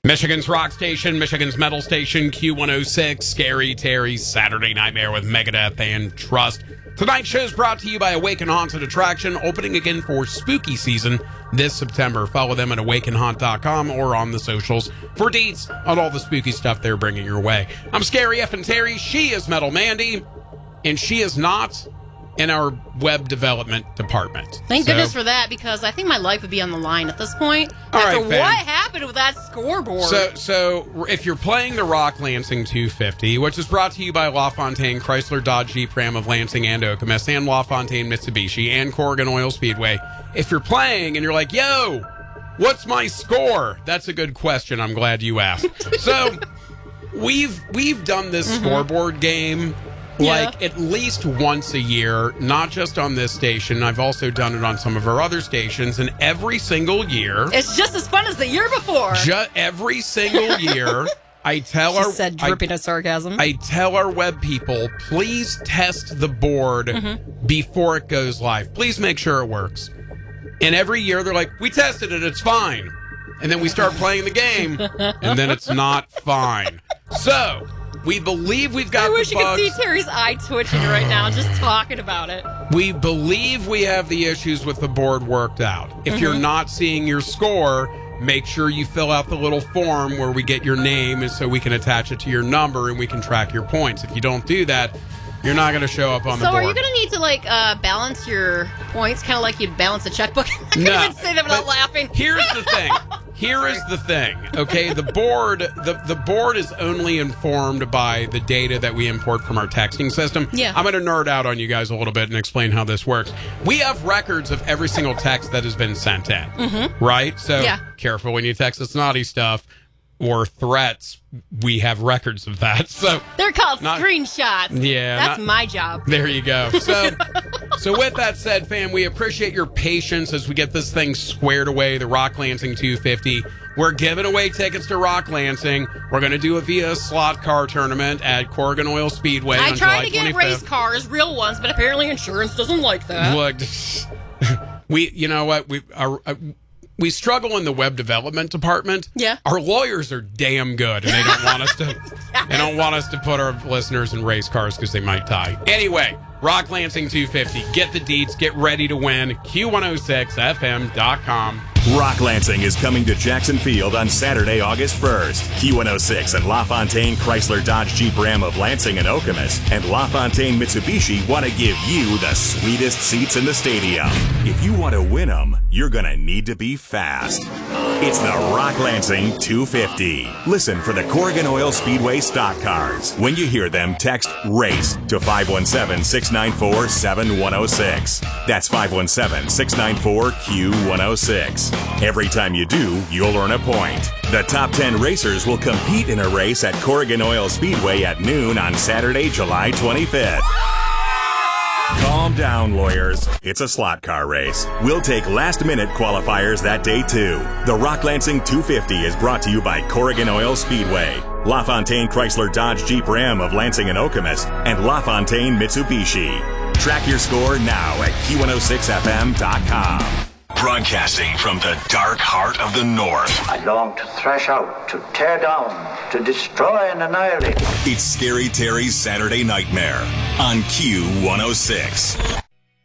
Michigan's rock station, Michigan's metal station, Q106, Scary Terry's Saturday Nightmare with Megadeth and Trust. Tonight's show is brought to you by Awaken Haunted Attraction, opening again for spooky season this September. Follow them at awakenhaunt.com or on the socials for deets on all the spooky stuff they're bringing your way. I'm Scary F and Terry. She is Metal Mandy, and she is not in our web development department. Thank goodness for that, because I think my life would be on the line at this point. After what happened with that scoreboard. So if you're playing the Rock Lansing 250, which is brought to you by LaFontaine, Chrysler, Dodge, Jeep, Ram of Lansing and Okemos, and LaFontaine, Mitsubishi, and Corrigan Oil Speedway, if you're playing and you're like, yo, what's my score? That's a good question. I'm glad you asked. So we've done this scoreboard game like at least once a year, not just on this station. I've also done it on some of our other stations, and every single year, it's just as fun as the year before. Every single year, I tell dripping of sarcasm. I tell our web people, please test the board before it goes live. Please make sure it works. And every year they're like, we tested it, it's fine. And then we start playing the game, and then it's not fine. So we believe we've got the bugs. I wish you could see Terry's eye twitching right now just talking about it. We believe we have the issues with the board worked out. If you're not seeing your score, make sure you fill out the little form where we get your name, and so we can attach it to your number and we can track your points. If you don't do that, you're not going to show up on the board. So are you going to need to balance your points, kind of like you'd balance a checkbook? I couldn't even say that without laughing. Here's the thing. Here is the thing, okay? The board is only informed by the data that we import from our texting system. Yeah. I'm going to nerd out on you guys a little bit and explain how this works. We have records of every single text that has been sent in, right? So careful when you text us naughty stuff or threats. We have records of that. So they're called screenshots. Yeah. That's my job. There you go. So with that said, fam, we appreciate your patience as we get this thing squared away, the Rock Lansing 250. We're giving away tickets to Rock Lansing. We're going to do a via slot car tournament at Corrigan Oil Speedway on July 25th. I tried to get race cars, real ones, but apparently insurance doesn't like that. Look, you know what? We struggle in the web development department. Yeah. Our lawyers are damn good, and they don't want us to. They don't want us to put our listeners in race cars because they might die. Anyway, Rock Lansing 250. Get the deets. Get ready to win. Q106FM.com. Rock Lansing is coming to Jackson Field on Saturday, August 1st. Q106 and LaFontaine Chrysler Dodge Jeep Ram of Lansing and Okemos and LaFontaine Mitsubishi want to give you the sweetest seats in the stadium. If you want to win them, you're going to need to be fast. It's the Rock Lansing 250. Listen for the Corrigan Oil Speedway stock cars. When you hear them, text RACE to 517-694-7106. That's 517-694-Q106. Every time you do, you'll earn a point. The top 10 racers will compete in a race at Corrigan Oil Speedway at noon on Saturday, July 25th. Calm down, lawyers. It's a slot car race. We'll take last-minute qualifiers that day, too. The Rock Lansing 250 is brought to you by Corrigan Oil Speedway, LaFontaine Chrysler Dodge Jeep Ram of Lansing and Okemos, and LaFontaine Mitsubishi. Track your score now at Q106FM.com. Broadcasting from the dark heart of the North. I long to thrash out, to tear down, to destroy and annihilate. It's Scary Terry's Saturday Nightmare on Q106.